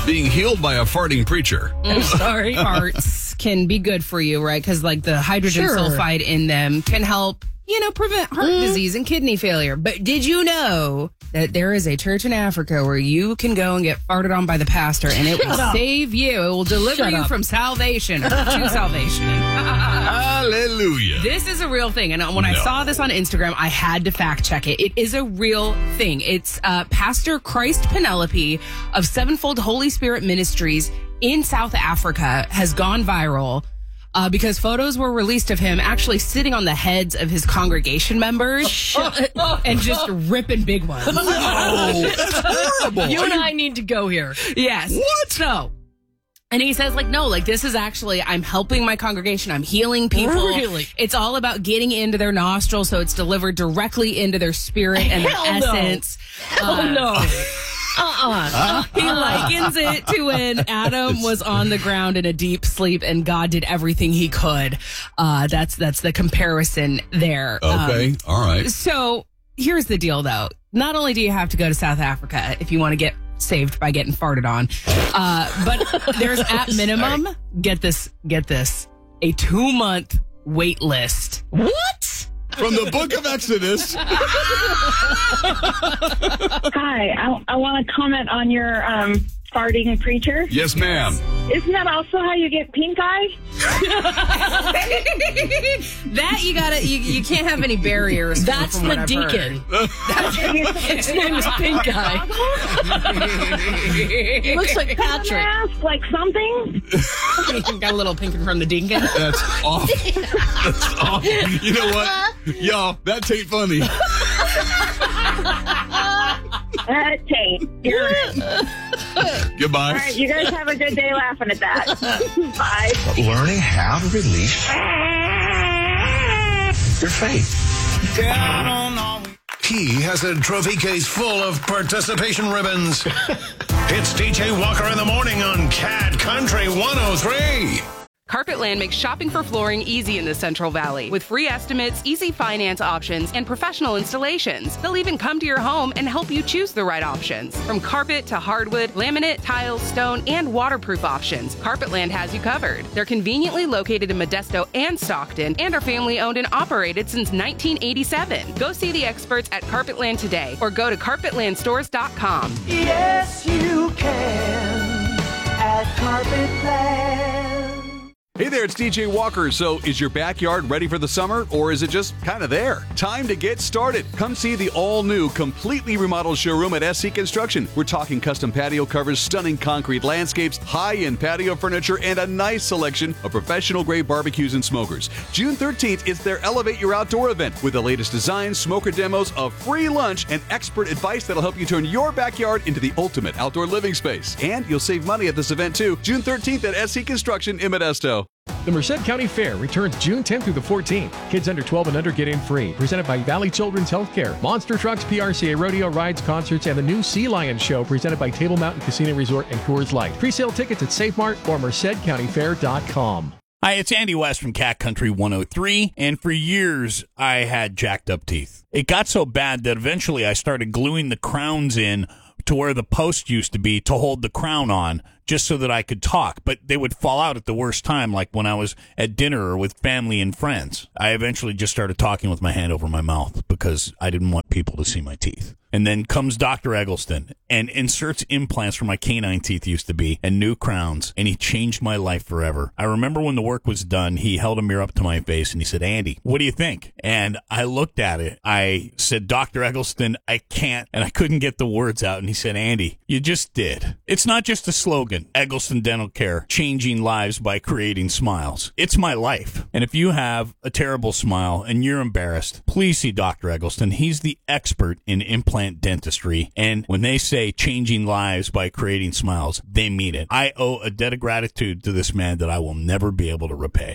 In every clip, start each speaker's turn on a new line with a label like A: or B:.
A: being healed by a farting preacher.
B: I'm sorry.
C: Farts can be good for you, right? Because like the hydrogen sulfide in them can help, prevent heart disease and kidney failure. But did you know that there is a church in Africa where you can go and get farted on by the pastor and it will save you. It will deliver you from salvation to salvation.
A: Hallelujah.
C: This is a real thing. And when I saw this on Instagram, I had to fact check it. It is a real thing. It's Pastor Christ Penelope of Sevenfold Holy Spirit Ministries in South Africa has gone viral. Because photos were released of him actually sitting on the heads of his congregation members and just ripping big ones.
A: Oh, that's horrible.
B: You and I need to go here.
C: Yes.
A: What?
C: So, and he says, no, this is actually, I'm helping my congregation. I'm healing people.
B: Really?
C: It's all about getting into their nostrils so it's delivered directly into their spirit and their essence.
B: No.
C: He likens it to when Adam was on the ground in a deep sleep and God did everything he could. That's the comparison there.
A: Okay. All right.
C: So here's the deal, though. Not only do you have to go to South Africa if you want to get saved by getting farted on, but there's at minimum, get this, a 2-month wait list.
B: What?
A: From the book of Exodus.
D: Hi, I want to comment on your farting preacher.
A: Yes, ma'am.
D: Isn't that also how you get pink eye?
C: That you can't have any barriers.
B: That's
C: from
B: the
C: what I've
B: deacon.
C: His
B: name is Pink Eye. He looks like Patrick.
D: Mask, like something?
C: Got a little pinking from the deacon.
A: That's awful. That's awful. You know what? Y'all, that ain't funny.
D: That tape. You're right.
A: Goodbye.
D: All right, you guys have a good day laughing at that. Bye.
E: Learning how to release your faith. He has a trophy case full of participation ribbons. It's DJ Walker in the morning on Cat Country 103.
F: Carpetland makes shopping for flooring easy in the Central Valley with free estimates, easy finance options, and professional installations. They'll even come to your home and help you choose the right options. From carpet to hardwood, laminate, tile, stone, and waterproof options, Carpetland has you covered. They're conveniently located in Modesto and Stockton and are family owned and operated since 1987. Go see the experts at Carpetland today or go to carpetlandstores.com.
G: Yes, you can at Carpetland.
H: Hey there, it's DJ Walker. So is your backyard ready for the summer, or is it just kind of there? Time to get started. Come see the all-new, completely remodeled showroom at SC Construction. We're talking custom patio covers, stunning concrete landscapes, high-end patio furniture, and a nice selection of professional-grade barbecues and smokers. June 13th is their Elevate Your Outdoor event with the latest designs, smoker demos, a free lunch, and expert advice that'll help you turn your backyard into the ultimate outdoor living space. And you'll save money at this event, too. June 13th at SC Construction in Modesto.
I: The Merced County Fair returns June 10th through the 14th. Kids under 12 and under get in free. Presented by Valley Children's Healthcare, Monster Trucks, PRCA Rodeo Rides, Concerts, and the new Sea Lion Show presented by Table Mountain Casino Resort and Coors Light. Pre-sale tickets at SafeMart or MercedCountyFair.com.
J: Hi, it's Andy West from Cat Country 103, and for years I had jacked up teeth. It got so bad that eventually I started gluing the crowns in to where the post used to be to hold the crown on, just so that I could talk, but they would fall out at the worst time, like when I was at dinner or with family and friends. I eventually just started talking with my hand over my mouth because I didn't want people to see my teeth. And then comes Dr. Eggleston and inserts implants where my canine teeth used to be and new crowns, and he changed my life forever. I remember when the work was done, he held a mirror up to my face and he said, "Andy, what do you think?" And I looked at it. I said, "Dr. Eggleston, I can't," and I couldn't get the words out. And he said, "Andy, you just did. It's not just a slogan, Eggleston Dental Care, changing lives by creating smiles. It's my life. And if you have a terrible smile and you're embarrassed, please see Dr. Eggleston. He's the expert in implant dentistry, and when they say changing lives by creating smiles, they mean it. I owe a debt of gratitude to this man that I will never be able to repay.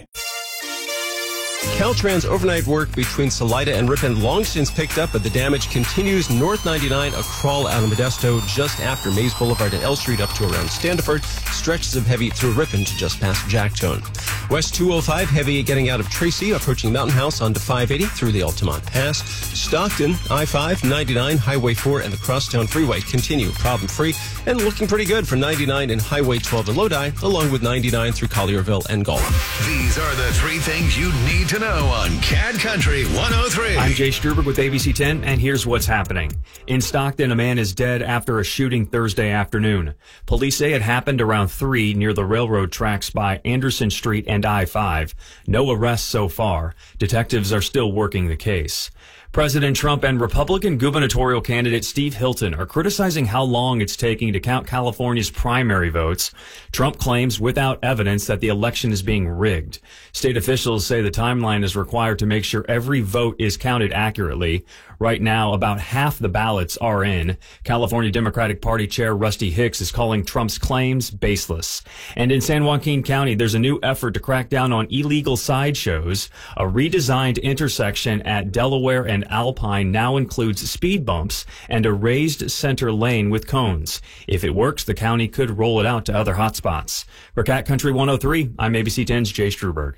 K: Caltrans overnight work between Salida and Ripon long since picked up, but the damage continues north 99, a crawl out of Modesto just after Mays Boulevard and L Street up to around Standiford, stretches of heavy through Ripon to just past Jacktone. West 205 heavy getting out of Tracy, approaching Mountain House onto 580 through the Altamont Pass. Stockton, I-5, 99, Highway 4, and the Crosstown Freeway continue problem-free and looking pretty good for 99 and Highway 12 in Lodi, along with 99 through Collierville and Gulf.
E: These are the 3 things you need to know on Cat Country 103.
L: I'm Jay Struberg with ABC 10, and here's what's happening. In Stockton, a man is dead after a shooting Thursday afternoon. Police say it happened around 3 near the railroad tracks by Anderson Street and I-5. No arrests so far. Detectives are still working the case. President Trump and Republican gubernatorial candidate Steve Hilton are criticizing how long it's taking to count California's primary votes. Trump claims without evidence that the election is being rigged. State officials say the timeline is required to make sure every vote is counted accurately. Right now, about half the ballots are in. California Democratic Party Chair Rusty Hicks is calling Trump's claims baseless. And in San Joaquin County, there's a new effort to crack down on illegal sideshows. A redesigned intersection at Delaware and Alpine now includes speed bumps and a raised center lane with cones. If it works, the county could roll it out to other hotspots. For Cat Country 103, I'm ABC 10's Jay Struberg.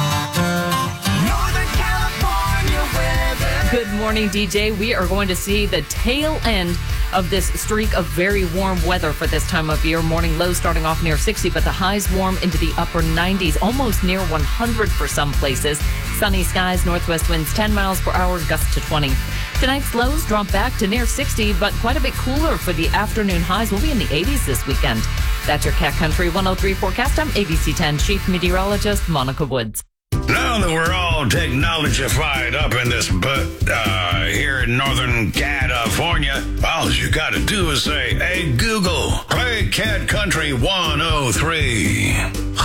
B: Good morning, DJ. We are going to see the tail end of this streak of very warm weather for this time of year. Morning lows starting off near 60, but the highs warm into the upper 90s, almost near 100 for some places. Sunny skies, northwest winds 10 miles per hour, gusts to 20. Tonight's lows drop back to near 60, but quite a bit cooler for the afternoon highs. We'll be in the 80s this weekend. That's your Cat Country 103 forecast. I'm ABC 10 Chief Meteorologist Monica Woods.
E: Now that we're all technologified up in this here in Northern California, all you gotta do is say, hey, Google, play Cat Country 103.